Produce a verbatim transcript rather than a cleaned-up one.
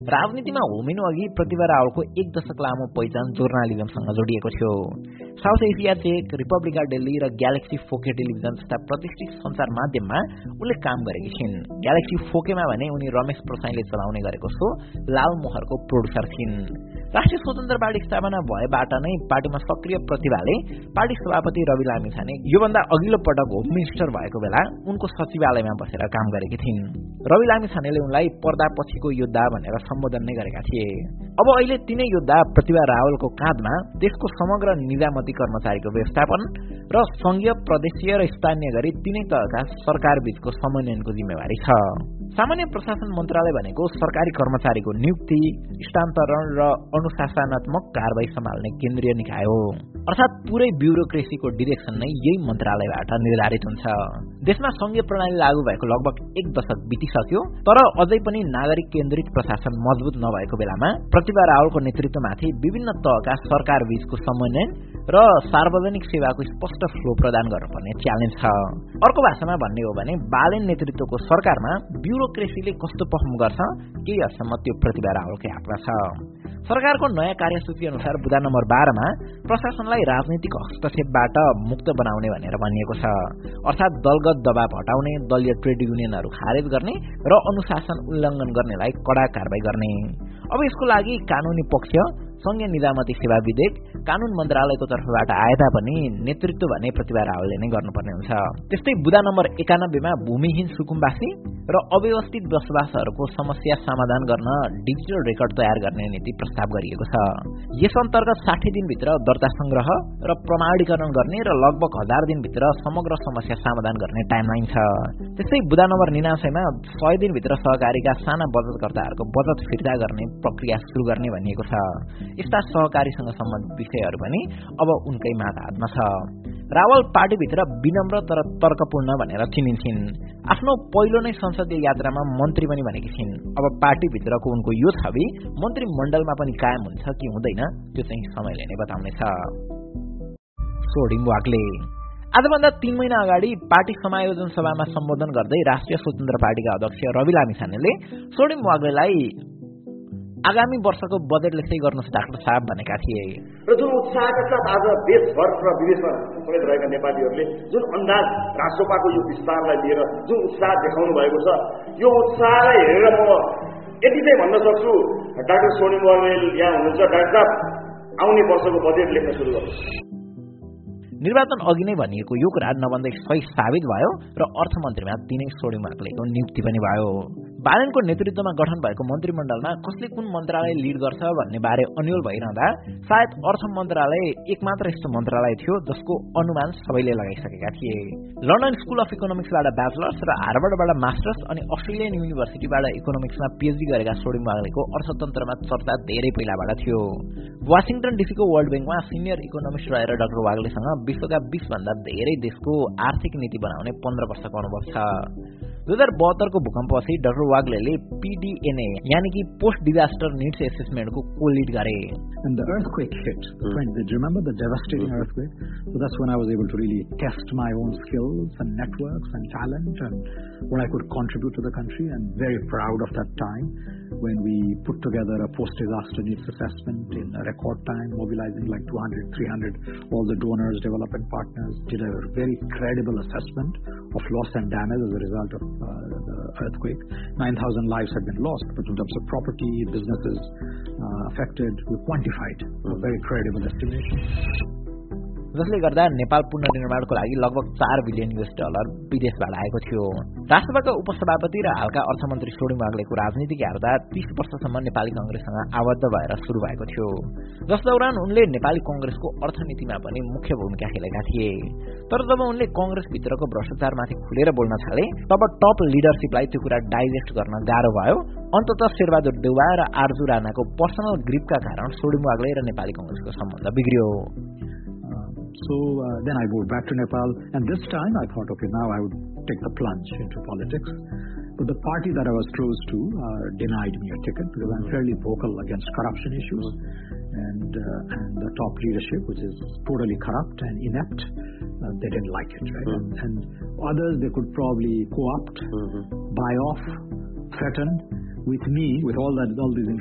राजनीतिमा होमिनु अघि प्रतिभा रावलको एक दशक लामो पहिचान जर्नालिजमसँग जोडिएको थियो। South Asia check, Republica daily र ग्यालेक्सी फोके टेलिभिजन जस्ता प्रतिष्ठित सञ्चार माध्यममा उनले काम गरेकी छिन्। ग्यालेक्सी फोकेमा भने उनी रमेश प्रसाईले चलाउने गरेको सो लाल मोहरको प्रोड्युसर थिइन्। राष्ट्रिय स्वतन्त्र पार्टी स्थापना भएबाट नै पार्टीमा सक्रिय प्रतिभाले पार्टी सभापति रवि लामिछाने योभन्दा अघिल्लो पटक होम मिनिस्टर भएको बेला उनको सचिवालयमा बसेर काम गरेकी थिइन्। रवि लामिछानेले उनलाई पर्दापछिको योद्धा भनेर सम्बोधन नै गरेका थिए। अब अहिले तिनै योद्धा प्रतिभा रावलको काँधमा देशको समग्र निजामती कर्मचारीको व्यवस्थापन र संघीय, प्रदेशीय र स्थानीय गरी तीनै तहका सरकार बीचको समन्वयनको जिम्मेवारी छ। सामान्य प्रशासन मन्त्रालय भनेको सरकारी कर्मचारीको नियुक्ति, स्थानान्तरण र अनुशासनात्मक कारबाही सम्हाल्ने केन्द्रीय निकाय हो। अर्थात् पुरै ब्युरोक्रेसीको डिरेक्सन नै यही मन्त्रालयबाट निर्धारित हुन्छ। देशमा संघीय प्रणाली लागू भएको लगभग एक दशक बितिसक्यो, तर अझै पनि नागरिक केन्द्रित प्रशासन मजबुत नभएको बेलामा प्रतिभा रावलको नेतृत्वमाथि विभिन्न तहका सरकार बीचको समन्वय र सार्वजनिक सेवाको स्पष्ट फ्लो प्रदान गर्नुपर्ने च्यालेन्ज छ। अर्को भाषामा भन्ने हो भने बालेन नेतृत्वको सरकारमा ब्युरोक्रेसीले कस्तो पर्फर्म गर्छ केही हदसम्म त्यो प्रतिभा रावलकै हातमा छ। सरकारको नयाँ कार्यसूची अनुसार बुधा नम्बर बाह्रमा प्रशासनलाई राजनीतिक हस्तक्षेपबाट मुक्त बनाउने भनेर भनिएको छ। अर्थात् दलगत दबाव हटाउने, दलीय ट्रेड युनियनहरू खारेज गर्ने र अनुशासन उल्लङ्घन गर्नेलाई कडा कारबाही गर्ने। अब यसको लागि कानूनी पक्ष, संघीय निजामती सेवा विधेयक कानून मन्त्रालयको तर्फबाट आए तापनि नेतृत्व भने प्रतिभा रावलले नै गर्नुपर्ने हुन्छ। त्यस्तै बुधा नम्बर एकानब्बेमा भूमिहीन सुकुम्बासी र अव्यवस्थित बसोबासहरूको समस्या समाधान गर्न डिजिटल रेकर्ड तयार गर्ने नीति प्रस्ताव गरिएको छ। यस अन्तर्गत साठी दिनभित्र दर्ता संग्रह र प्रमाणीकरण गर्ने र लगभग हजार दिनभित्र समग्र समस्या समाधान गर्ने टाइमलाइन छ। त्यस्तै बुधा नम्बर निनासयमा सय दिनभित्र सहकारीका साना बचतकर्ताहरूको बचत फिर्ता गर्ने प्रक्रिया सुरु गर्ने भनिएको छ। यस्ता सहकारीसँग सम्बन्धित विषयहरू पनि अब उनकै हातमा छ। रावल पार्टीभित्र विनम्र तर तर्कपूर्ण भनेर चिनिन्छन्। आफ्नो पहिलो नै संसदीय यात्रामा मन्त्री पनि बनेकी छिन्। अब पार्टीभित्रको उनको यो छवि मन्त्रीमण्डलमा पनि कायम हुन्छ कि हुँदैन त्यो चाहिँ समयले नै बताउनेछ। सोडिङ वाग्ले आजभन्दा तीन महिना अगाडि पार्टी समायोजन सभामा सम्बोधन गर्दै राष्ट्रिय स्वतन्त्र पार्टीका अध्यक्ष रवि लामिछानेले सोडिङ वाग्लेलाई आगामी वर्षको बजेट लेख्दै गर्नुहोस् डाक्टर साहब भनेका थिए। र जुन उत्साहका साथ आज देशभर र विदेशमा समेत रहेका नेपालीहरूले जुन अन्दाज राष्ट्रपाको यो विस्तारलाई लिएर जुन उत्साह देखाउनु भएको छ, यो उत्साहलाई हेरेर म यति चाहिँ भन्न सक्छु, डाक्टर सोडिङ वाग्ले यहाँ हुनुहुन्छ, डाक्टर साहब आउने वर्षको बजेट लेख्न सुरु गर्नुहोस्। निर्वाचन अघि नै भनिएको यो कुरा नभन्दै सही साबित भयो र अर्थमन्त्रीमा तिनै सोडिङ वाग्लेको नियुक्ति पनि भयो। बालेनको नेतृत्वमा गठन भएको मन्त्रीमण्डलमा कसले कुन मन्त्रालय लिड गर्छ भन्ने बारे अन्यल भइरहँदा सायद अर्थ मन्त्रालय एकमात्र यस्तो मन्त्रालय थियो जसको अनुमान सबैले लगाइसकेका थिए। लन्डन स्कुल अफ इकोनोमिक्सबाट ब्याचलर्स र हार्वर्डबाट मास्टर्स अनि अस्ट्रेलियन युनिभर्सिटीबाट इकोनोमिक्समा पीएचडी गरेका सोडिङ वाग्लेको अर्थतन्त्रमा चर्चा धेरै पहिलाबाट थियो। वाशिङटन डीसीको वर्ल्ड ब्याङ्कमा सिनियर इकोनोमिस्ट रहेर डाक्टर वाग्लेसँग विश्वका बीस भन्दा धेरै देशको आर्थिक नीति बनाउने पन्ध्र वर्षको अनुभव छ। दुई हजार बहत्तरको भूकम्पपछि डाक्टर वाग्लेले पीडीएनए यानी कि पोस्ट डिजास्टर नीड्स एसेसमेन्टको को लिड गरे। And the earthquake hit. Mm. Friends, did you remember the devastating mm. earthquake? So that's when I was able to really test my own skills and networks and talent and what I could contribute to the country. I'm very proud of that time when we put together a post-disaster needs assessment in a record time, mobilizing like two hundred, three hundred, all the donors, development partners, did a very credible assessment of loss and damage as a result of uh, the earthquake. nine thousand lives have been lost, but in terms of property, businesses uh, affected, we quantified a very credible estimation. जसले गर्दा नेपाल पुनर्निर्माणको लागि लगभग चार billion US dollar विदेशबाट आएको थियो। राष्ट्रसभाका उपसभापति र हालका अर्थमन्त्री सोडिङ वाग्लेको राजनीतिक हेर्दा तीस वर्षसम्म नेपाली कांग्रेससँग आबद्ध भएर सुरु भएको थियो। जस दौरान उनले नेपाली कांग्रेसको अर्थनीतिमा पनि मुख्य भूमिका खेलेका थिए। तर जब उनले कांग्रेसभित्रको भ्रष्टाचारमाथि खुलेर बोल्न थाले तब टप लिडरशिपलाई त्यो कुरा डाइजेस्ट गर्न गाह्रो भयो। अन्ततः शेरबहादुर देउवा र आरजू राणाको पर्सनल ग्रिपका कारण सोडिङ वाग्ले र नेपाली कांग्रेसको सम्बन्ध बिग्रियो। So uh, then I moved back to Nepal, and this time I thought, okay, now I would take the plunge into politics. But the party that I was close to uh, denied me a ticket because I'm fairly vocal against corruption issues, and uh, and the top leadership, which is totally corrupt and inept, uh, they didn't like it, right? Mm-hmm. And, and others they could probably co-opt, mm-hmm. buy off, threaten. with me, with all that, all these